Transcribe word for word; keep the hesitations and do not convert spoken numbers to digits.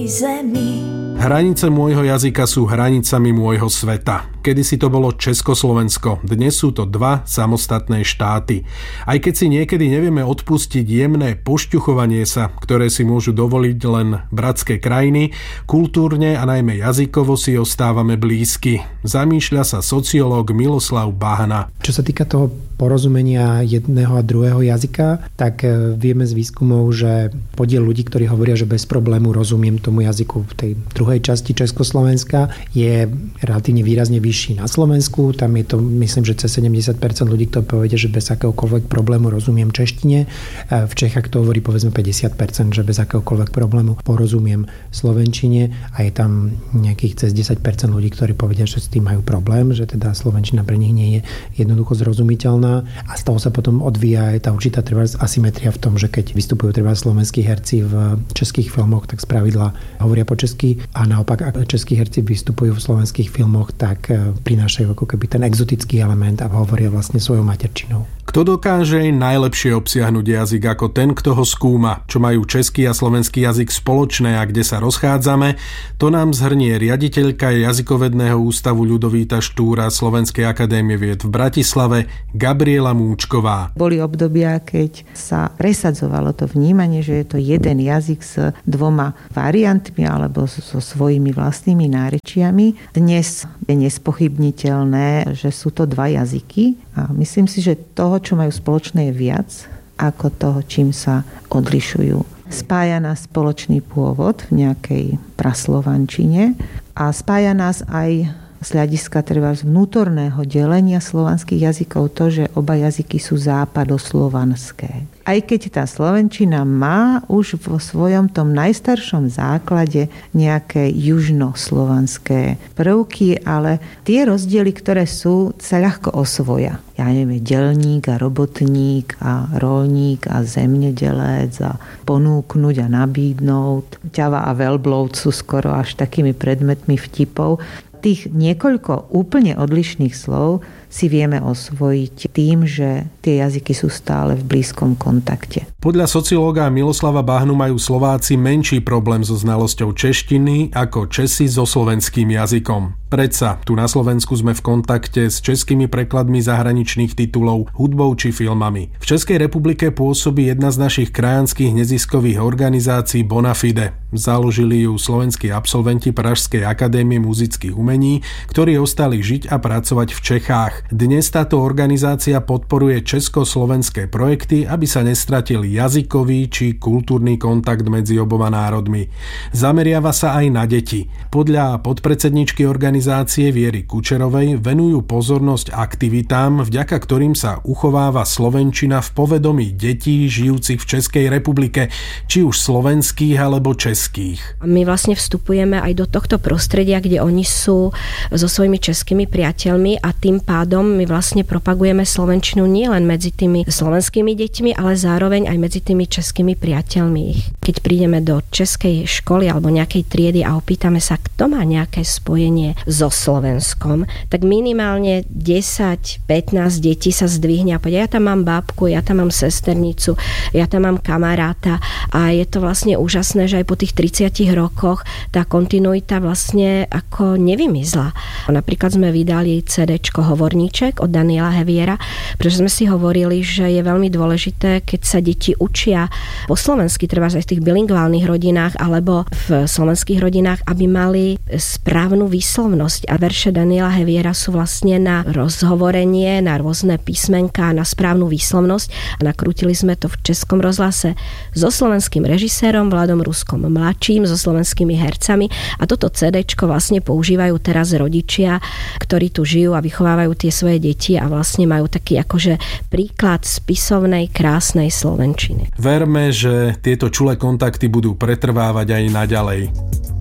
zemi. Hranice môjho jazyka sú hranicami môjho sveta. Kedysi to bolo Československo, dnes sú to dva samostatné štáty. Aj keď si niekedy nevieme odpustiť jemné pošťuchovanie sa, ktoré si môžu dovoliť len bratské krajiny, kultúrne a najmä jazykovo si ostávame blízky. Zamýšľa sa sociológ Miloslav Bahna. Čo sa týka toho porozumenia jedného a druhého jazyka, tak vieme z výskumov, že podiel ľudí, ktorí hovoria, že bez problému rozumiem tomu jazyku v tej druhej časti Československa, je relatívne výrazne vyšší na Slovensku. Tam je to, myslím, že cez sedemdesiat percent ľudí, ktorí povedia, že bez akéhokoľvek problému rozumiem češtine. V Čechách to hovorí povedzme päťdesiat percent, že bez akéhokoľvek problému porozumiem slovenčine, a je tam nejakých cez desať percent ľudí, ktorí povedia, že s tým majú problém, že teda slovenčina pre nich nie je jednoducho zrozumiteľná, a z toho sa potom odvíja aj tá určitá trebárs asymetria v tom, že keď vystupujú trebárs slovenskí herci v českých filmoch, tak spravidla hovoria po česky, a naopak ak českí herci vystupujú v slovenských filmoch, tak prinášajú ako keby ten exotický element a hovoria vlastne svojou materčinou. Kto dokáže najlepšie obsiahnuť jazyk ako ten, kto ho skúma? Čo majú český a slovenský jazyk spoločné a kde sa rozchádzame? To nám zhrnie riaditeľka jazykovedného ústavu Ľudovíta Štúra Slovenskej akadémie vied v Bratislave Gabriela Múčková. Boli obdobia, keď sa presadzovalo to vnímanie, že je to jeden jazyk s dvoma variantmi alebo so svojimi vlastnými nárečiami. Dnes je nespochybniteľné, že sú to dva jazyky, a myslím si, že toho, čo majú spoločné, je viac ako toho, čím sa odlišujú. Spája nás spoločný pôvod v nejakej praslovančine a spája nás aj z hľadiska treba vnútorného delenia slovanských jazykov to, že oba jazyky sú západoslovanské. Aj keď tá slovenčina má už vo svojom tom najstaršom základe nejaké južnoslovanské prvky, ale tie rozdiely, ktoré sú, sa ľahko osvoja. Ja neviem, delník a robotník a roľník a zemnedelec a ponúknuť a nabídnúť. Ťava a veľbloud sú skoro až takými predmetmi vtipov. Tých niekoľko úplne odlišných slov si vieme osvojiť tým, že tie jazyky sú stále v blízkom kontakte. Podľa sociológa Miloslava Bahnu majú Slováci menší problém so znalosťou češtiny ako Česi so slovenským jazykom. Predsa, tu na Slovensku sme v kontakte s českými prekladmi zahraničných titulov, hudbou či filmami. V Českej republike pôsobí jedna z našich krajanských neziskových organizácií Bonafide. Založili ju slovenskí absolventi Pražskej akadémie muzických umení, ktorí ostali žiť a pracovať v Čechách. Dnes táto organizácia podporuje československé projekty, aby sa nestratil jazykový či kultúrny kontakt medzi oboma národmi. Zameriava sa aj na deti. Podľa podpredsedničky organizácie Viery Kučerovej venujú pozornosť aktivitám, vďaka ktorým sa uchováva slovenčina v povedomí detí žijúcich v Českej republike, či už slovenských alebo českých. My vlastne vstupujeme aj do tohto prostredia, kde oni sú so svojimi českými priateľmi, a tým pádom my vlastne propagujeme slovenčinu nielen medzi tými slovenskými deťmi, ale zároveň aj medzi tými českými priateľmi. Keď prídeme do českej školy alebo nejakej triedy a opýtame sa, kto má nejaké spojenie so Slovenskom, tak minimálne desať pätnásť detí sa zdvihne a povie, ja tam mám bábku, ja tam mám sesternicu, ja tam mám kamaráta, a je to vlastne úžasné, že aj po tých tridsiatich rokoch tá kontinuita vlastne ako nevymizla. Napríklad sme vydali cédéčko Hovorníček od Daniela Heviera, pretože sme si hovorili, že je veľmi dôležité, keď sa deti učia po slovensky, treba aj v tých bilingválnych rodinách alebo v slovenských rodinách, aby mali správnu výslovnosť. A verše Daniela Heviera sú vlastne na rozhovorenie, na rôzne písmenká, na správnu výslovnosť, a nakrútili sme to v Českom rozhlase so slovenským režisérom Vladom Ruskom mladším, so slovenskými hercami, a toto cédéčko vlastne používajú teraz rodičia, ktorí tu žijú a vychovávajú tie svoje deti a vlastne majú taký akože príklad spisovnej, krásnej slovenčiny. Verme, že tieto čulé kontakty budú pretrvávať aj naďalej.